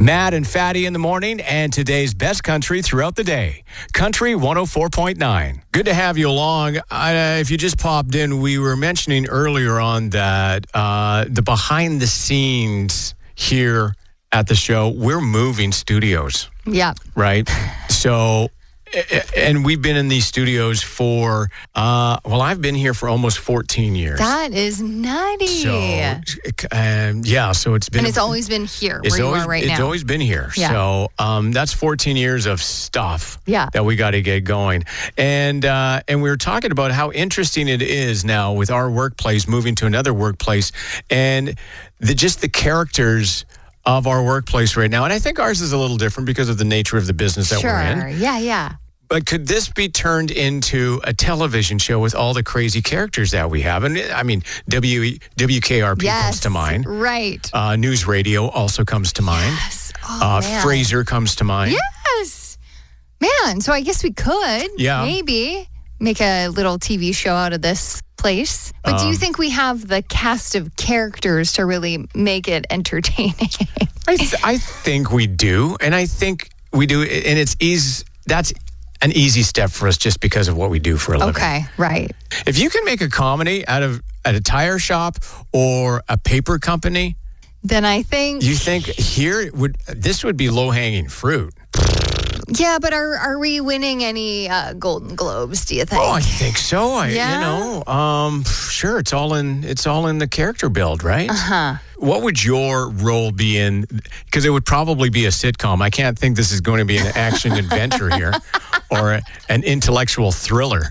Matt and Fatty in the morning, and today's best country throughout the day. Country 104.9. Good to have you along. If you just popped in, we were mentioning earlier on that the behind the scenes here at the show, we're moving studios. Yeah. Right? So... And we've been in these studios for, I've been here for almost 14 years. That is nutty. So it's been... And it's always been here where you are right now. It's always been here. Yeah. So that's 14 years of stuff that we got to get going. And we were talking about how interesting it is now with our workplace moving to another workplace and just the characters of our workplace right now. And I think ours is a little different because of the nature of the business that we're in. Yeah. But could this be turned into a television show with all the crazy characters that we have? And I mean, WKRP comes to mind. Right. News Radio also comes to mind. Yes. Man. Fraser comes to mind. Yes. Man, so I guess we could maybe make a little TV show out of this place. But do you think we have the cast of characters to really make it entertaining? I think we do. And I think we do. And it's easy. That's an easy step for us just because of what we do for a living. Okay, right. If you can make a comedy out of at a tire shop or a paper company, then I think you think this would be low-hanging fruit. Yeah, but are we winning any Golden Globes, do you think? Oh, I think so. Sure, it's all in the character build, right? Uh-huh. What would your role be in? Because it would probably be a sitcom. I can't think this is going to be an action adventure here or an intellectual thriller.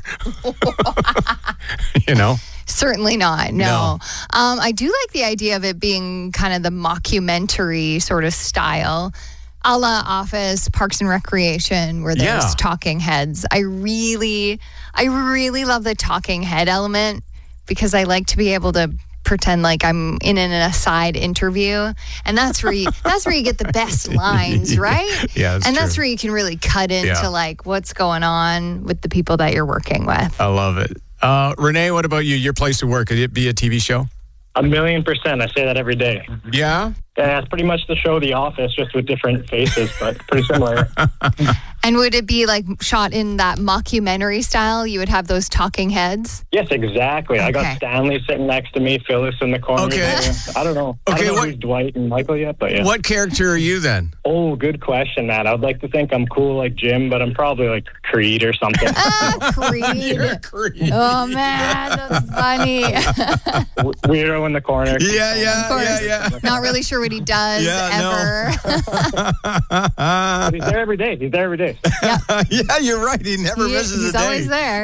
Certainly not, no. I do like the idea of it being kind of the mockumentary sort of style. A la Office, Parks and Recreation, where there's talking heads. I really love the talking head element because I like to be able to pretend like I'm in an aside interview, and that's where you get the best lines, right? Yeah, and that's where you can really cut into like what's going on with the people that you're working with. I love it. Renee, what about you? Your place to work? Could it be a TV show? 1,000,000%. I say that every day. Yeah? Yeah, it's pretty much the show The Office, just with different faces, but pretty similar. And would it be like shot in that mockumentary style? You would have those talking heads? Yes, exactly. Okay. I got Stanley sitting next to me, Phyllis in the corner. Okay. I don't know. I don't know who's Dwight and Michael yet, but yeah. What character are you then? Oh, good question, Matt. I would like to think I'm cool like Jim, but I'm probably like Creed or something. Creed. You're Creed. Oh, man, that's funny. Weirdo in the corner. Yeah. Not really sure what he does ever. But he's there every day. Yeah, you're right. He never misses a day. He's always there.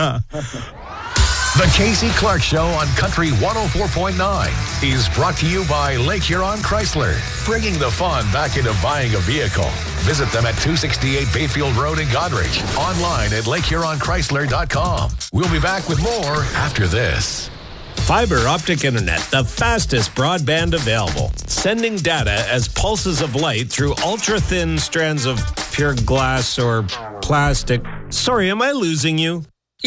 The Casey Clark Show on Country 104.9 is brought to you by Lake Huron Chrysler, bringing the fun back into buying a vehicle. Visit them at 268 Bayfield Road in Goderich. Online at lakehuronchrysler.com. We'll be back with more after this. Fiber optic internet, the fastest broadband available. Sending data as pulses of light through ultra-thin strands of pure glass or plastic. Sorry, am I losing you?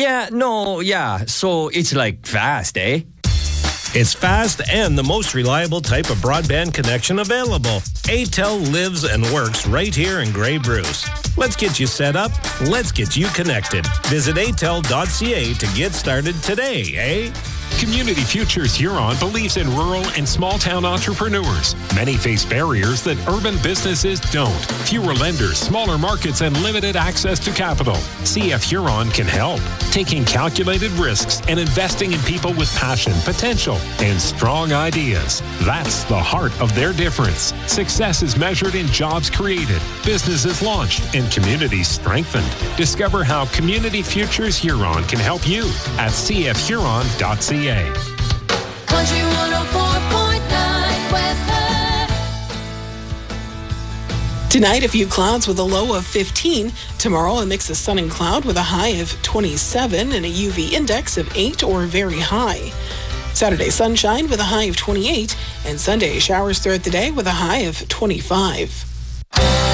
So it's like fast, eh? It's fast and the most reliable type of broadband connection available. Atel lives and works right here in Grey Bruce. Let's get you set up. Let's get you connected. Visit atel.ca to get started today, eh? Community Futures Huron believes in rural and small-town entrepreneurs. Many face barriers that urban businesses don't. Fewer lenders, smaller markets, and limited access to capital. CF Huron can help. Taking calculated risks and investing in people with passion, potential, and strong ideas. That's the heart of their difference. Success is measured in jobs created, businesses launched, and communities strengthened. Discover how Community Futures Huron can help you at cfhuron.ca. Country 104.9 weather. Tonight, a few clouds with a low of 15. Tomorrow, a mix of sun and cloud with a high of 27 and a UV index of 8 or very high. Saturday, sunshine with a high of 28, and Sunday, showers throughout the day with a high of 25.